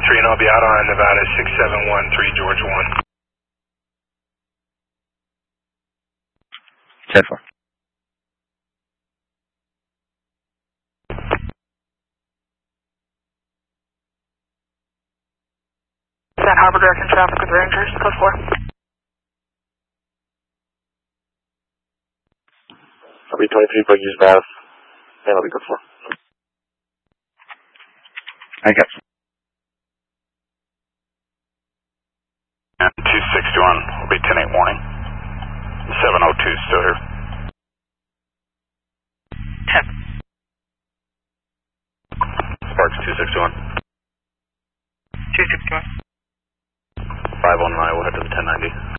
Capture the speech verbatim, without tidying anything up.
three, and I'll be out on Nevada six seven one three George one. ten four. Sand Harbor directing traffic with Rangers, code four. I'll be twenty-three Buggies Bath, and I'll be code four. I got you. And two sixty-one will be ten eight warning. seven oh two still here. ten. Sparks two sixty-one. two sixty-one. five on nine, we'll head to the ten ninety.